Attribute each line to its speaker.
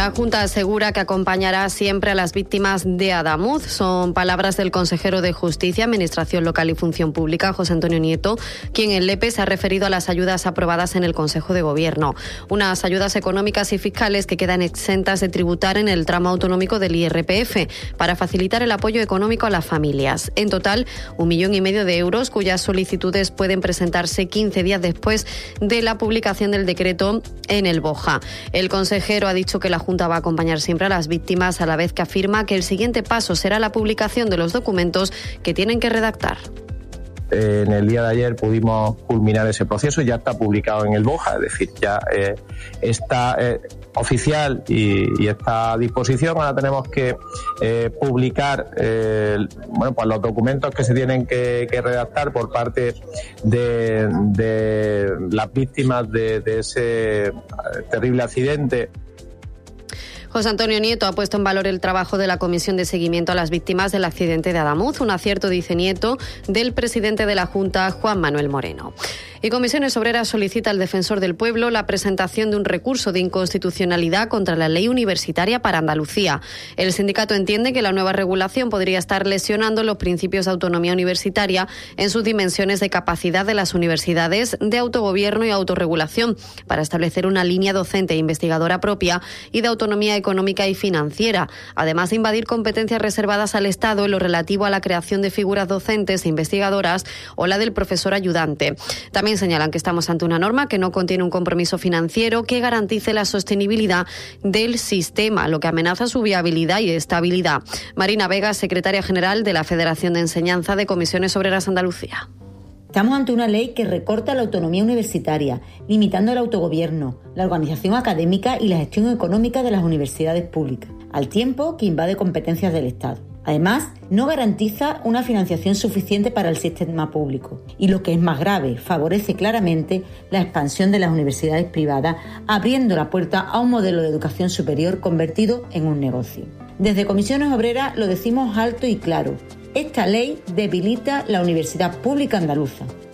Speaker 1: La Junta asegura que acompañará siempre a las víctimas de Adamuz. Son palabras del consejero de Justicia, Administración Local y Función Pública, José Antonio Nieto, quien en Lepe se ha referido a las ayudas aprobadas en el Consejo de Gobierno. Unas ayudas económicas y fiscales que quedan exentas de tributar en el tramo autonómico del IRPF para facilitar el apoyo económico a las familias. En total, 1,5 millones de euros, cuyas solicitudes pueden presentarse 15 días después de la publicación del decreto en el BOJA. El consejero ha dicho que la Junta va a acompañar siempre a las víctimas, a la vez que afirma que el siguiente paso será la publicación de los documentos que tienen que redactar.
Speaker 2: En el día de ayer pudimos culminar ese proceso, ya está publicado en el BOJA, es decir, ya está oficial y está a disposición. Ahora tenemos que publicar pues los documentos que se tienen que redactar por parte de las víctimas de ese terrible accidente.
Speaker 1: José Antonio Nieto ha puesto en valor el trabajo de la Comisión de Seguimiento a las Víctimas del accidente de Adamuz, un acierto, dice Nieto, del presidente de la Junta, Juan Manuel Moreno. Y Comisiones Obreras solicita al Defensor del Pueblo la presentación de un recurso de inconstitucionalidad contra la ley universitaria para Andalucía. El sindicato entiende que la nueva regulación podría estar lesionando los principios de autonomía universitaria en sus dimensiones de capacidad de las universidades, de autogobierno y autorregulación, para establecer una línea docente e investigadora propia y de autonomía económica y financiera, además de invadir competencias reservadas al Estado en lo relativo a la creación de figuras docentes e investigadoras o la del profesor ayudante. También señalan que estamos ante una norma que no contiene un compromiso financiero que garantice la sostenibilidad del sistema, lo que amenaza su viabilidad y estabilidad. Marina Vega, secretaria general de la Federación de Enseñanza de Comisiones Obreras Andalucía.
Speaker 3: Estamos ante una ley que recorta la autonomía universitaria, limitando el autogobierno, la organización académica y la gestión económica de las universidades públicas, al tiempo que invade competencias del Estado. Además, no garantiza una financiación suficiente para el sistema público y, lo que es más grave, favorece claramente la expansión de las universidades privadas, abriendo la puerta a un modelo de educación superior convertido en un negocio. Desde Comisiones Obreras lo decimos alto y claro: esta ley debilita la universidad pública andaluza.